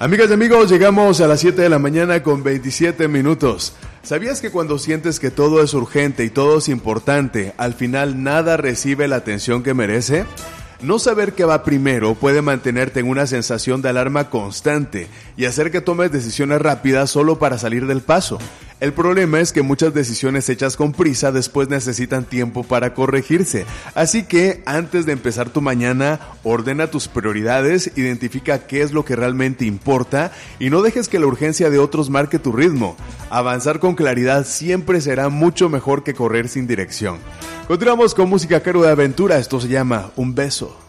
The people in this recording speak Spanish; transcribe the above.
Amigas y amigos, llegamos a las 7 de la mañana con 27 minutos. ¿Sabías que cuando sientes que todo es urgente y todo es importante, al final nada recibe la atención que merece? No saber qué va primero puede mantenerte en una sensación de alarma constante y hacer que tomes decisiones rápidas solo para salir del paso. El problema es que muchas decisiones hechas con prisa después necesitan tiempo para corregirse. Así que antes de empezar tu mañana, ordena tus prioridades, identifica qué es lo que realmente importa y no dejes que la urgencia de otros marque tu ritmo. Avanzar con claridad siempre será mucho mejor que correr sin dirección. Continuamos con música caro de aventura, esto se llama Un Beso.